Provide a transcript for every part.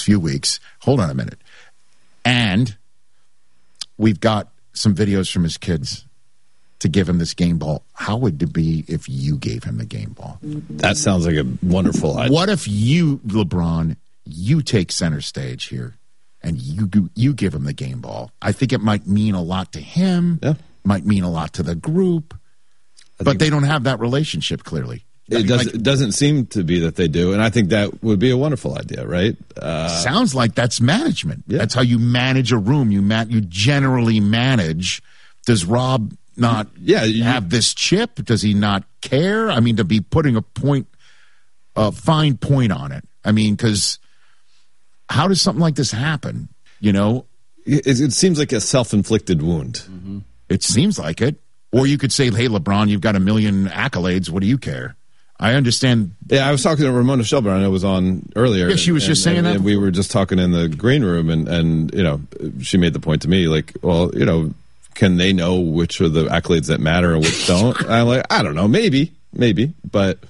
few weeks. Hold on a minute. And we've got some videos from his kids to give him this game ball. How would it be if you gave him the game ball? That sounds like a wonderful idea. What if you, LeBron, you take center stage here and you give him the game ball? I think it might mean a lot to him, might mean a lot to the group, but they don't have that relationship clearly. It doesn't seem to be that they do, and I think that would be a wonderful idea, right? Sounds like that's management. Yeah. That's how you manage a room. You generally manage. Does Rob not have this chip? Does he not care? I mean, to be putting a fine point on it. I mean, because how does something like this happen? You know? It seems like a self-inflicted wound. Mm-hmm. It seems like it. Or you could say, hey, LeBron, you've got a million accolades. What do you care? I understand. Yeah, I was talking to Ramona Shelburne. I know it was on earlier. Yeah, she was just saying that. And we were just talking in the green room, and you know, she made the point to me, like, well, you know, can they know which are the accolades that matter and which don't? I'm like, I don't know, maybe, but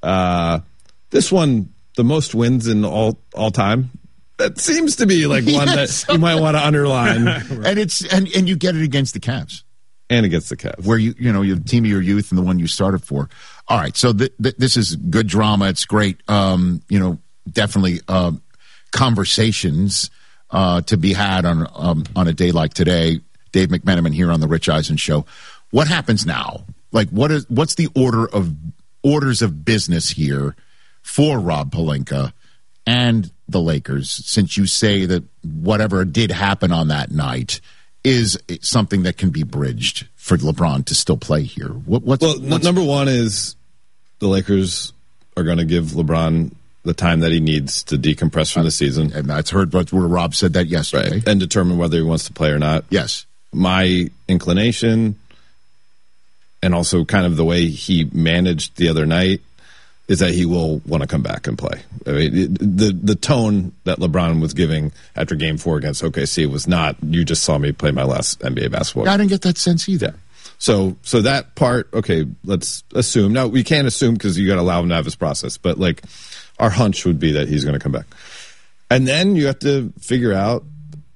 this one, the most wins in all time. That seems to be like one that you might want to underline. And it's and you get it against the Cavs. And against the Cavs. Where you know, you're the team of your youth and the one you started for. All right, so this is good drama. It's great. You know, definitely conversations to be had on a day like today. Dave McMenamin here on the Rich Eisen Show. What happens now? Like, what's the orders of business here for Rob Pelinka and the Lakers? Since you say that whatever did happen on that night is something that can be bridged for LeBron to still play here. What's number one is the Lakers are going to give LeBron the time that he needs to decompress from the season. And that's heard where Rob said that yesterday. Right. And determine whether he wants to play or not. Yes. My inclination, and also kind of the way he managed the other night, is that he will want to come back and play. I mean, the tone that LeBron was giving after Game 4 against OKC was not, you just saw me play my last NBA basketball. I didn't get that sense either. Yeah. So that part, okay, let's assume. Now, we can't assume because you got to allow him to have his process, but like our hunch would be that he's going to come back. And then you have to figure out,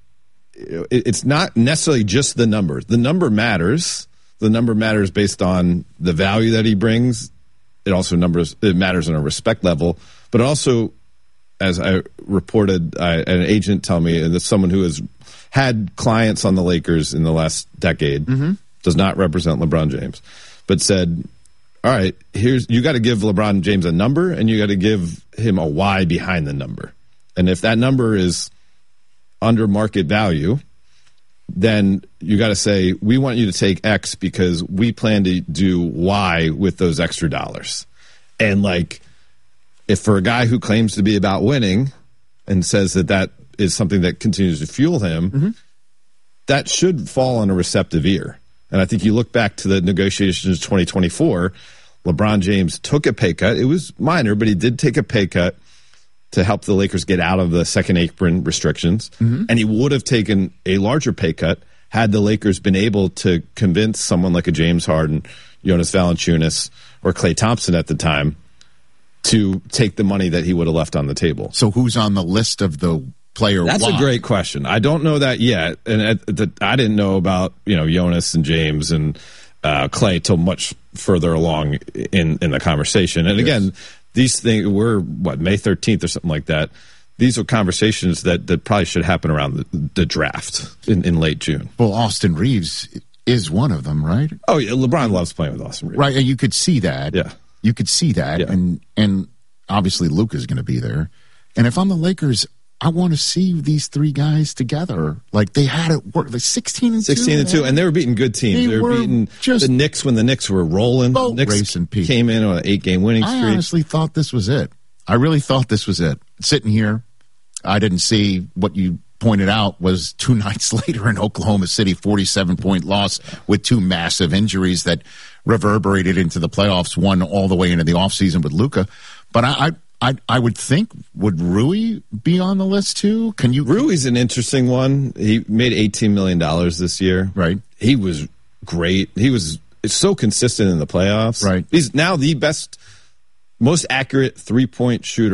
it's not necessarily just the number. The number matters. The number matters based on the value that he brings. It matters on a respect level, but also, as I reported, an agent tell me, and that's someone who has had clients on the Lakers in the last decade, does not represent LeBron James, but said, all right, you got to give LeBron James a number, and you got to give him a why behind the number. And if that number is under market value, then you got to say, we want you to take X because we plan to do Y with those extra dollars. And like, if for a guy who claims to be about winning and says that is something that continues to fuel him, that should fall on a receptive ear. And I think you look back to the negotiations 2024, LeBron James took a pay cut. It was minor, but he did take a pay cut to help the Lakers get out of the second apron restrictions. And he would have taken a larger pay cut had the Lakers been able to convince someone like a James Harden, Jonas Valanciunas, or Klay Thompson at the time to take the money that he would have left on the table. So who's on the list of the player? That's a great question. I don't know that yet. And I didn't know about, Jonas and James and Klay till much further along in the conversation. And again, these things were, May 13th or something like that. These are conversations that probably should happen around the draft in late June. Well, Austin Reeves is one of them, right? Oh, yeah. LeBron loves playing with Austin Reeves. Right, and you could see that. Yeah. You could see that. Yeah. And obviously Luka's going to be there. And if I'm the Lakers, I want to see these three guys together. Like they had it work, like 16-2. 16-2, and they were beating good teams. They were beating the Knicks when the Knicks were rolling. Knicks came in on an 8-game winning streak. I honestly thought this was it. I really thought this was it. Sitting here, I didn't see what you pointed out was 2 nights later in Oklahoma City, 47-point loss with 2 massive injuries that reverberated into the playoffs, one all the way into the offseason with Luka. But I would think, would Rui be on the list too? Rui's an interesting one. He made $18 million this year. Right. He was great. He was so consistent in the playoffs. Right. He's now the best, most accurate 3-point shooter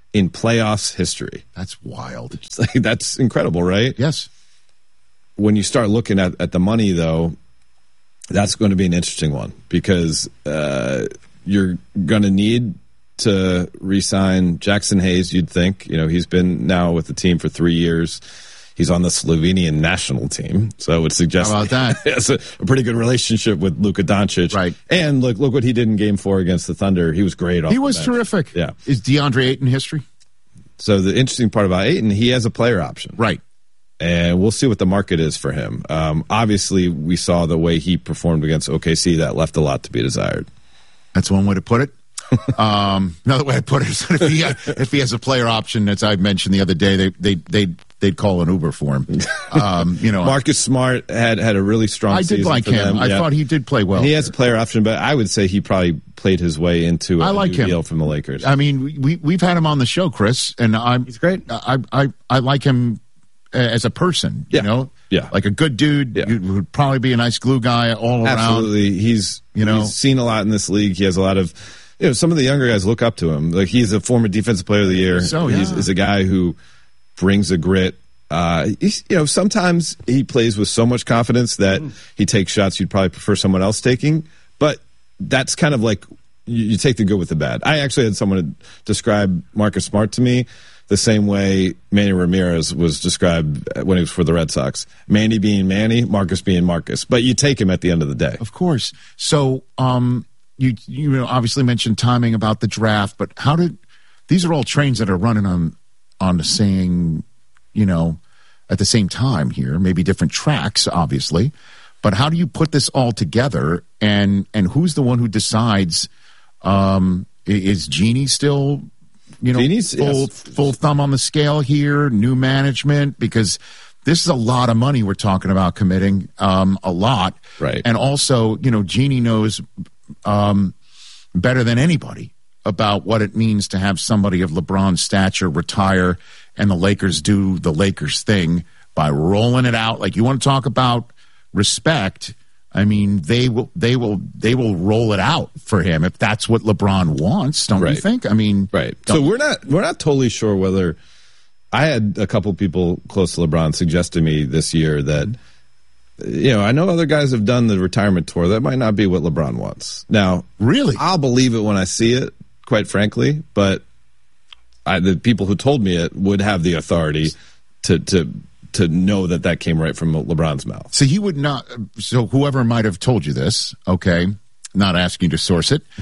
in playoffs history. That's wild. It's like, that's incredible, right? Yes. When you start looking at the money, though, that's going to be an interesting one because you're going to need to re-sign Jackson Hayes, you'd think. You know, he's been now with the team for 3 years. He's on the Slovenian national team, so I would suggest how about that? He has a pretty good relationship with Luka Doncic. Right. And look what he did in Game 4 against the Thunder. He was great. He was terrific. Yeah. Is DeAndre Ayton history? So the interesting part about Ayton, he has a player option. Right. And we'll see what the market is for him. Obviously, we saw the way he performed against OKC. That left a lot to be desired. That's one way to put it. Another way to put it is that if he has a player option, as I mentioned the other day, they'd call an Uber for him. Marcus Smart had a really strong season. I did like him. I thought he did play well. And he has a player option, but I would say he probably played his way into a new deal from the Lakers. I mean, we've had him on the show, Chris, and he's great. I like him as a person. Yeah. You know, yeah, like a good dude. Yeah. He would probably be a nice glue guy all around. Absolutely, he's seen a lot in this league. He has a lot of. Some of the younger guys look up to him. Like he's a former defensive player of the year. So yeah. He's a guy who brings a grit. Sometimes he plays with so much confidence that he takes shots you'd probably prefer someone else taking. But that's kind of like you take the good with the bad. I actually had someone describe Marcus Smart to me the same way Manny Ramirez was described when he was for the Red Sox. Manny being Manny, Marcus being Marcus. But you take him at the end of the day. Of course. So, You obviously mentioned timing about the draft, but these are all trains that are running on the same, at the same time here, maybe different tracks, obviously, but how do you put this all together and who's the one who decides, is Jeannie still, full thumb on the scale here, new management, because this is a lot of money we're talking about committing, a lot. Right. And also, Jeannie knows, better than anybody about what it means to have somebody of LeBron's stature retire and the Lakers do the Lakers thing by rolling it out. Like, you want to talk about respect. I mean, they will roll it out for him if that's what LeBron wants. Don't you think? I mean, right. So we're not totally sure whether. I had a couple people close to LeBron suggest to me this year that, I know other guys have done the retirement tour. That might not be what LeBron wants. Now, really, I'll believe it when I see it, quite frankly. But the people who told me it would have the authority to know that came right from LeBron's mouth. So he would not. So whoever might have told you this, okay, not asking you to source it,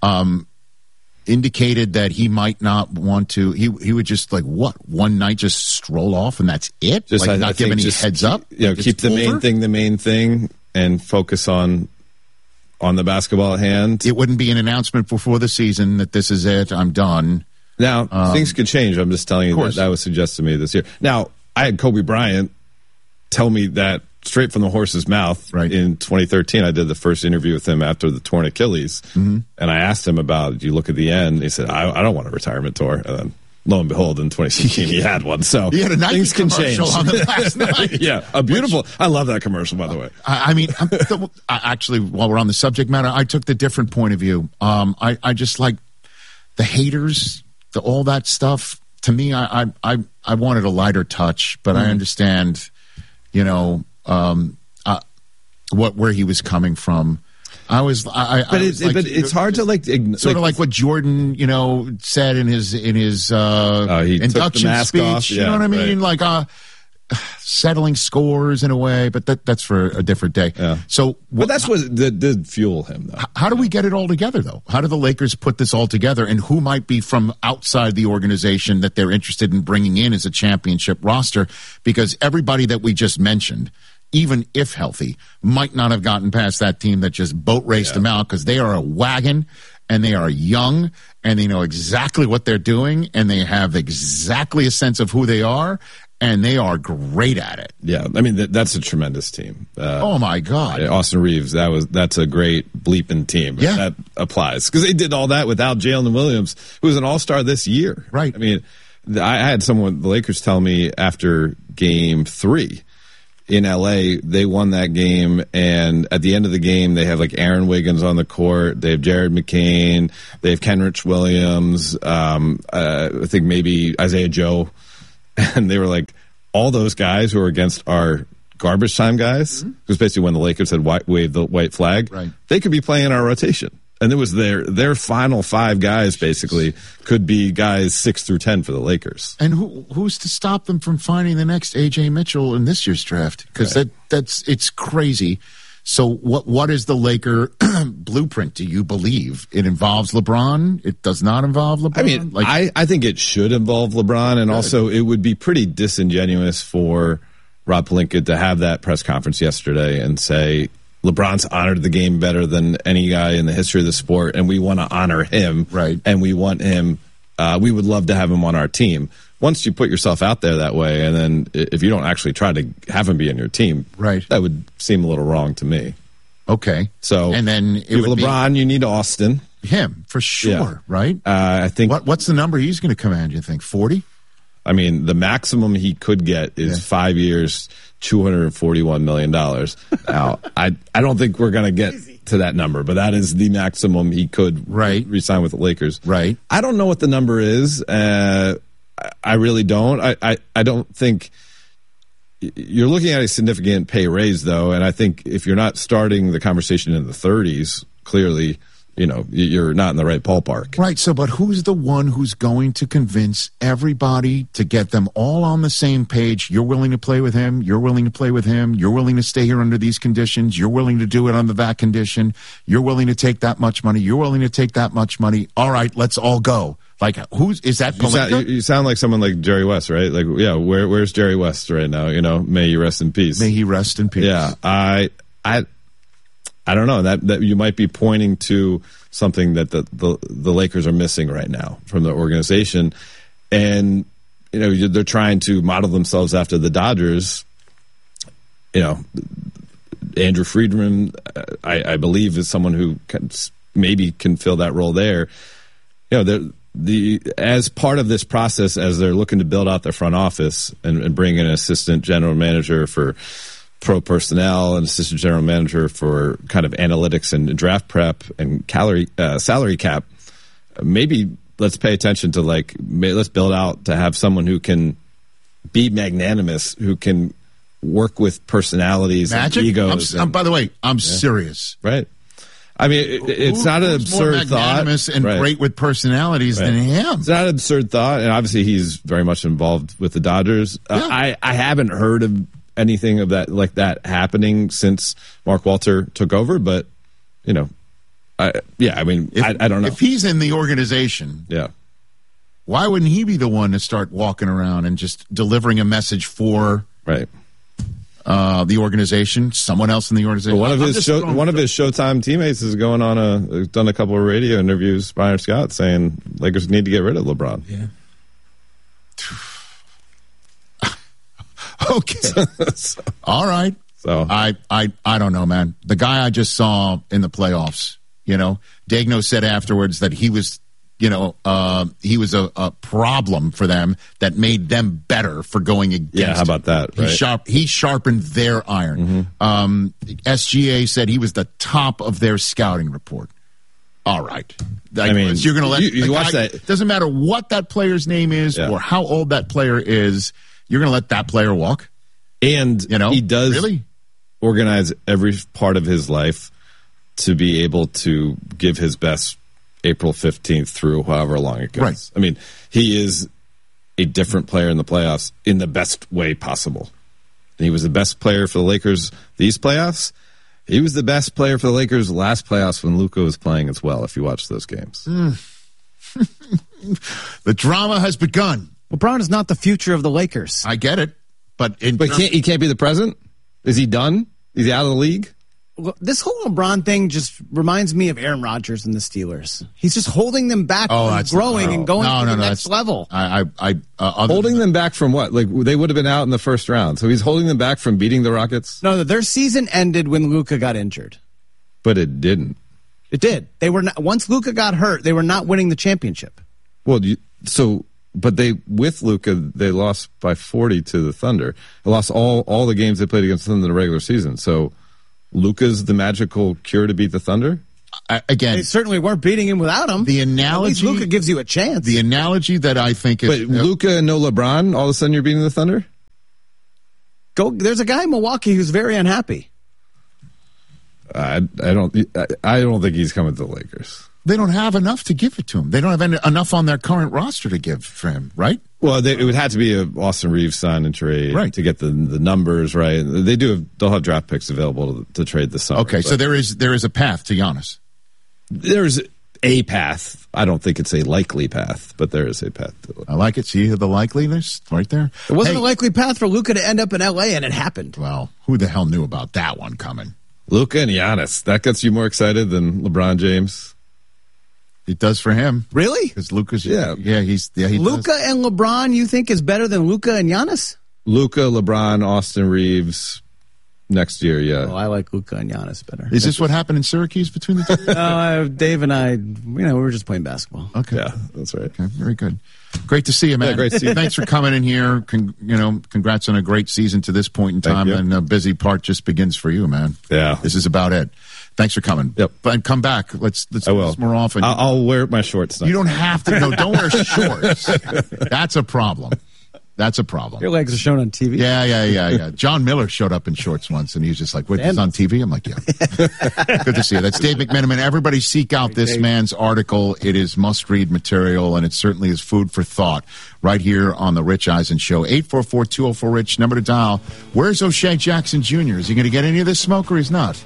indicated that he might not want to. He would just one night just stroll off and that's it. Just not give any heads up. Keep the main thing, and focus on the basketball at hand. It wouldn't be an announcement before the season that this is it. I'm done. Now things could change. I'm just telling you that was suggested to me this year. Now I had Kobe Bryant tell me that straight from the horse's mouth. Right. In 2013, I did the first interview with him after the torn Achilles, and I asked him about. You look at the end. He said, "I don't want a retirement tour." And then, lo and behold, in 2016, he had one. So he had a Nike things can change. On the last night. Yeah, a beautiful. I love that commercial, by the way. I mean, actually, while we're on the subject matter, I took the different point of view. I just like the haters, all that stuff. To me, I wanted a lighter touch, but I understand, where he was coming from. But it's hard to sort of like what Jordan, said in his induction speech. Off. You know what I mean? Right. Like settling scores in a way, but that's for a different day. Yeah. So, but that's what did fuel him, though. How do we get it all together, though? How do the Lakers put this all together, and who might be from outside the organization that they're interested in bringing in as a championship roster? Because everybody that we just mentioned, even if healthy, might not have gotten past that team that just boat raced them out, because they are a wagon and they are young and they know exactly what they're doing and they have exactly a sense of who they are. And they are great at it. Yeah, I mean that's a tremendous team. Oh my God, Austin Reeves, that's a great bleeping team. Yeah, that applies because they did all that without Jalen Williams, who was an All-Star this year. Right. I mean, I had the Lakers tell me after Game 3, in LA, they won that game, and at the end of the game, they have like Aaron Wiggins on the court, they have Jared McCain, they have Kenrich Williams, I think maybe Isaiah Joe, and they were like, all those guys who are against our garbage time guys, because basically when the Lakers had waved the white flag, right, they could be playing our rotation. And it was their final 5 guys basically could be guys 6 through 10 for the Lakers. And who's to stop them from finding the next A.J. Mitchell in this year's draft? Because it's crazy. So what is the Laker blueprint? Do you believe it involves LeBron? It does not involve LeBron? I mean, I think it should involve LeBron, and also it would be pretty disingenuous for Rob Pelinka to have that press conference yesterday and say, LeBron's honored the game better than any guy in the history of the sport, and we want to honor him. Right. And we want him, we would love to have him on our team. Once you put yourself out there that way, and then if you don't actually try to have him be in your team, right, that would seem a little wrong to me. Okay. So, and then you have LeBron, you need Austin. Him, for sure, right? I think. What's the number he's going to command, you think? 40? I mean, the maximum he could get is 5 years, $241 million. Now, I don't think we're going to get to that number, but that is the maximum he could re-sign with the Lakers. Right. I don't know what the number is. I really don't. I don't think you're looking at a significant pay raise, though, and I think if you're not starting the conversation in the 30s, clearly, you're not in the right ballpark. Right. So, but who's the one who's going to convince everybody to get them all on the same page? You're willing to play with him. You're willing to play with him. You're willing to stay here under these conditions. You're willing to do it under that condition. You're willing to take that much money. You're willing to take that much money. All right, let's all go. Like, is that Pelinka? You sound like someone like Jerry West, right? Like, yeah, where's Jerry West right now? May he rest in peace. May he rest in peace. Yeah, I don't know. That you might be pointing to something that the Lakers are missing right now from the organization, and they're trying to model themselves after the Dodgers. Andrew Friedman, I believe, is someone who maybe can fill that role there. As part of this process, as they're looking to build out their front office and bring in an assistant general manager for pro personnel, an assistant general manager for kind of analytics and draft prep and salary cap, maybe let's pay attention to let's build out to have someone who can be magnanimous, who can work with personalities and egos. By the way, I'm serious. Right. I mean, it's not an absurd thought. Magnanimous and great with personalities than him. It's not an absurd thought, and obviously he's very much involved with the Dodgers. I haven't heard of anything of that like that happening since Mark Walter took over, but I don't know. If he's in the organization, why wouldn't he be the one to start walking around and just delivering a message for the organization, someone else in the organization? Well, one of his Showtime teammates is going on done a couple of radio interviews, Byron Scott, saying Lakers need to get rid of LeBron. Yeah. Okay. All right. So I don't know, man. The guy I just saw in the playoffs, Dagno said afterwards that he was, he was a problem for them that made them better for going against. Yeah, how about that? Right? He sharpened their iron. Mm-hmm. SGA said he was the top of their scouting report. All right. You're going to let you watch that. Doesn't matter what that player's name is or how old that player is. You're going to let that player walk? And he does organize every part of his life to be able to give his best April 15th through however long it goes. Right. I mean, he is a different player in the playoffs in the best way possible. And he was the best player for the Lakers these playoffs. He was the best player for the Lakers last playoffs when Luka was playing as well, if you watch those games. The drama has begun. LeBron is not the future of the Lakers. I get it, but he can't be the present? Is he done? Is he out of the league? Well, this whole LeBron thing just reminds me of Aaron Rodgers and the Steelers. He's just holding them back from growing and going to the next level. Holding them back from what? Like they would have been out in the first round. So he's holding them back from beating the Rockets? No, their season ended when Luka got injured. But it didn't. It did. They were not, once Luka got hurt, they were not winning the championship. Well, so but with Luka, they lost by 40 to the Thunder. They lost all the games they played against the Thunder in the regular season. So Luka's the magical cure to beat the Thunder? Again, they certainly weren't beating him without him. The analogy, at least Luka gives you a chance. The analogy that I think is, but Luka and no LeBron, all of a sudden you're beating the Thunder? There's a guy in Milwaukee who's very unhappy. I don't think he's coming to the Lakers. They don't have enough to give it to him. They don't have enough on their current roster to give for him, right? Well, it would have to be a Austin Reeves sign and trade to get the numbers right. They'll have draft picks available to trade this summer. Okay, so there is a path to Giannis. There's a path. I don't think it's a likely path, but there is a path to it. I like it. See the likeliness right there? It wasn't a likely path for Luka to end up in L.A., and it happened. Well, who the hell knew about that one coming? Luka and Giannis. That gets you more excited than LeBron James? It does for him. Really? Because Luka's, he Luka and LeBron, you think, is better than Luka and Giannis? Luka, LeBron, Austin Reeves next year, yeah. Oh, I like Luka and Giannis better. Is this what happened in Syracuse between the two? No, Dave and I, we were just playing basketball. Okay. Yeah, that's right. Okay, very good. Great to see you, man. Yeah, great to see you. Thanks for coming in here. Congrats on a great season to this point in time, and a busy part just begins for you, man. Yeah. This is about it. Thanks for coming. Yep. But come back. Let's do this more often. I'll wear my shorts. You don't have to. No, don't wear shorts. That's a problem. Your legs are shown on TV. Yeah. John Miller showed up in shorts once, and he was just like, wait, this is on TV? I'm like, yeah. Good to see you. That's Dave McMenamin. Everybody seek out this man's article. It is must-read material, and it certainly is food for thought right here on The Rich Eisen Show. 844-204-RICH, number to dial. Where's O'Shea Jackson Jr.? Is he going to get any of this smoke, or he's not?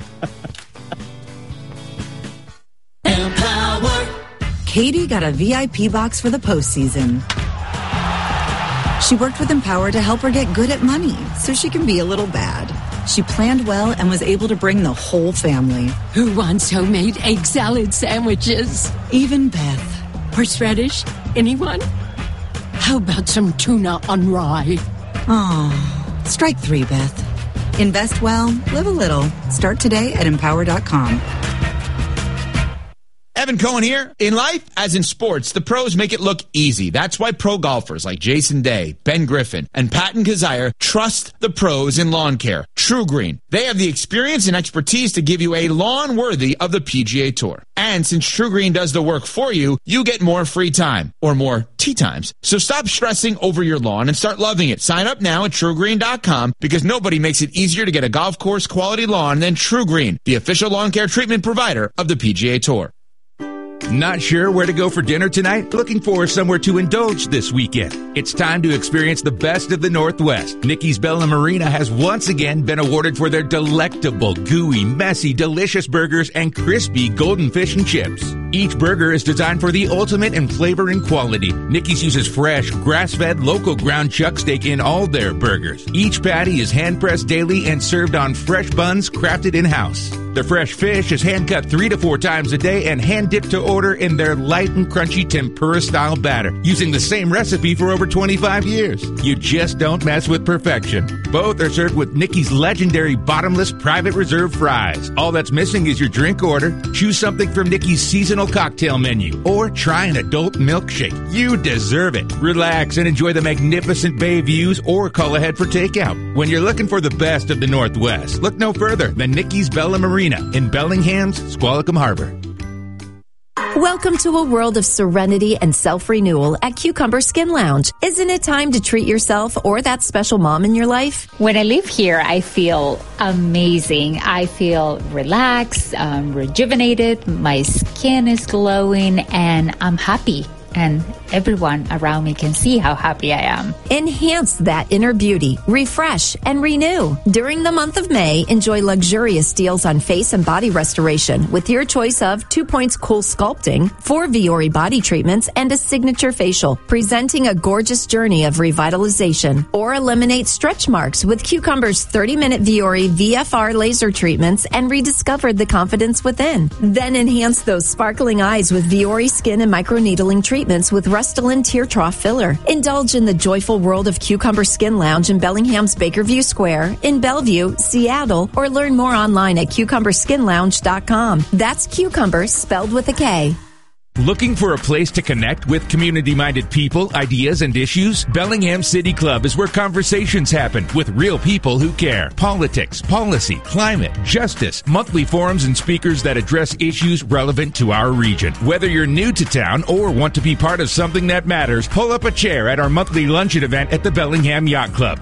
Katie got a VIP box for the postseason. She worked with Empower to help her get good at money so she can be a little bad. She planned well and was able to bring the whole family. Who wants homemade egg salad sandwiches? Even Beth. Horseradish? Anyone? How about some tuna on rye? Oh, strike 3, Beth. Invest well, live a little. Start today at Empower.com. Evan Cohen here. In life, as in sports, the pros make it look easy. That's why pro golfers like Jason Day, Ben Griffin, and Patton Kazire trust the pros in lawn care. True Green. They have the experience and expertise to give you a lawn worthy of the PGA Tour. And since True Green does the work for you, you get more free time, or more tee times. So stop stressing over your lawn and start loving it. Sign up now at TrueGreen.com because nobody makes it easier to get a golf course quality lawn than True Green, the official lawn care treatment provider of the PGA Tour. Not sure where to go for dinner tonight? Looking for somewhere to indulge this weekend? It's time to experience the best of the Northwest. Nikki's Bella Marina has once again been awarded for their delectable, gooey, messy, delicious burgers and crispy golden fish and chips. Each burger is designed for the ultimate in flavor and quality. Nikki's uses fresh, grass-fed, local ground chuck steak in all their burgers. Each patty is hand-pressed daily and served on fresh buns crafted in-house. Their fresh fish is hand-cut 3 to 4 times a day and hand-dipped to order in their light and crunchy tempura-style batter, using the same recipe for over 25 years. You just don't mess with perfection. Both are served with Nikki's legendary bottomless private reserve fries. All that's missing is your drink order. Choose something from Nikki's seasonal cocktail menu, or try an adult milkshake. You deserve it. Relax and enjoy the magnificent bay views, or call ahead for takeout. When you're looking for the best of the Northwest, look no further than Nikki's Bella Marina in Bellingham's Squalicum Harbor. Welcome to a world of serenity and self-renewal at Cucumber Skin Lounge. Isn't it time to treat yourself or that special mom in your life? When I live here, I feel amazing. I feel relaxed, rejuvenated, my skin is glowing, and I'm happy. And everyone around me can see how happy I am. Enhance that inner beauty, refresh, and renew. During the month of May, enjoy luxurious deals on face and body restoration with your choice of 2 Points Cool Sculpting, 4 Vuori body treatments, and a signature facial, presenting a gorgeous journey of revitalization. Or eliminate stretch marks with Cucumber's 30-minute Vuori VFR laser treatments and rediscover the confidence within. Then enhance those sparkling eyes with Vuori skin and microneedling treatments with Restylane Tear Trough Filler. Indulge in the joyful world of Cucumber Skin Lounge in Bellingham's Bakerview Square, in Bellevue, Seattle, or learn more online at cucumberskinlounge.com. That's cucumber spelled with a K. Looking for a place to connect with community-minded people, ideas, and issues? Bellingham City Club is where conversations happen with real people who care. Politics, policy, climate, justice, monthly forums and speakers that address issues relevant to our region. Whether you're new to town or want to be part of something that matters, pull up a chair at our monthly luncheon event at the Bellingham Yacht Club.